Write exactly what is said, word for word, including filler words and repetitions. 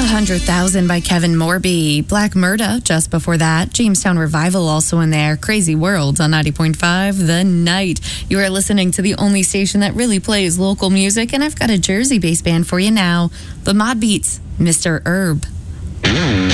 Hundred Thousand by Kevin Morby. Black Murda just before that. Jamestown Revival also in there. Crazy World on ninety point five The Night. You are listening to the only station that really plays local music, and I've got a Jersey-based band for you now. The Mod Beats, Mister Herb.